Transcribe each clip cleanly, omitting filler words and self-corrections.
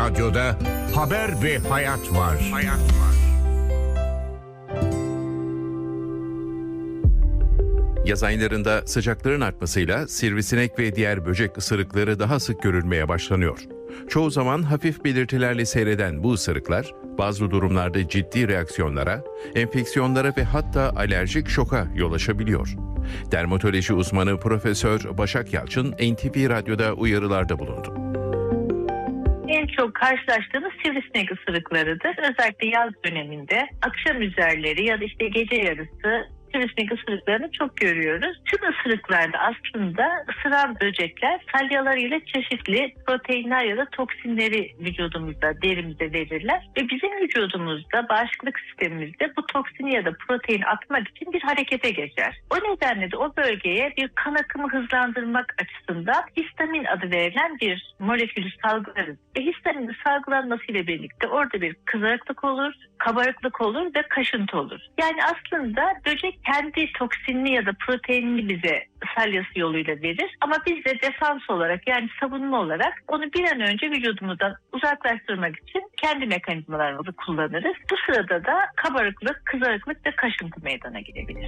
Radyo'da haber ve hayat var. Yaz aylarında sıcakların artmasıyla sivrisinek ve diğer böcek ısırıkları daha sık görülmeye başlanıyor. Çoğu zaman hafif belirtilerle seyreden bu ısırıklar bazı durumlarda ciddi reaksiyonlara, enfeksiyonlara ve hatta alerjik şoka yol açabiliyor. Dermatoloji uzmanı Profesör Başak Yalçın NTV Radyo'da uyarılarda bulundu. En çok karşılaştığımız sivrisinek ısırıklarıdır. Özellikle yaz döneminde akşam üzerleri ya da gece yarısı sivrisinek ısırıklarını çok görüyoruz. Tüm ısırıklarda aslında ısıran böcekler salyalarıyla çeşitli proteinler ya da toksinleri vücudumuzda, derimize verirler. Ve bizim vücudumuzda, bağışıklık sistemimizde bu toksini ya da proteini atmak için bir harekete geçer. O nedenle de o bölgeye bir kan akımı hızlandırmak açısından histamin adı verilen bir molekülü salgılarız. Ve histaminin salgılanmasıyla birlikte orada bir kızarıklık olur, kabarıklık olur ve kaşıntı olur. Yani aslında böcek kendi toksinini ya da proteinini bize salyası yoluyla verir. Ama biz de defans olarak, yani savunma olarak onu bir an önce vücudumuzdan uzaklaştırmak için kendi mekanizmalarımızı kullanırız. Bu sırada da kabarıklık, kızarıklık ve kaşıntı meydana gelebilir.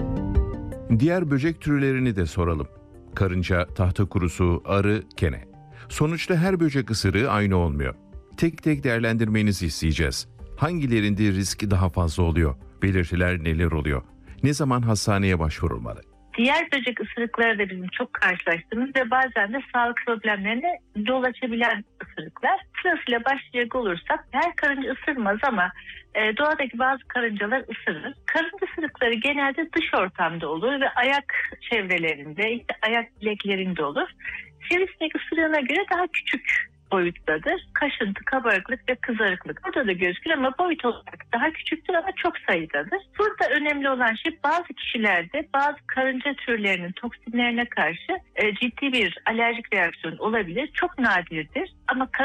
Diğer böcek türlerini de soralım. Karınca, tahtakurusu, arı, kene. Sonuçta her böcek ısırığı aynı olmuyor. Tek tek değerlendirmenizi isteyeceğiz. Hangilerinde risk daha fazla oluyor? Belirtiler neler oluyor? Ne zaman hastaneye başvurulmalı? Diğer böcek ısırıkları da bizim çok karşılaştığımız ve bazen de sağlık problemlerine yol açabilen ısırıklar. Sırasıyla başlayacak olursak her karınca ısırmaz ama doğadaki bazı karıncalar ısırır. Karınca ısırıkları genelde dış ortamda olur ve ayak çevrelerinde, ayak bileklerinde olur. Sivrisinek ısırığına göre daha küçük boyuttadır. Kaşıntı, kabarıklık ve kızarıklık. Burada da gözükür ama boyut olarak daha küçüktür ama çok sayıdadır. Burada önemli olan şey bazı kişilerde bazı karınca türlerinin toksinlerine karşı ciddi bir alerjik reaksiyon olabilir. Çok nadirdir ama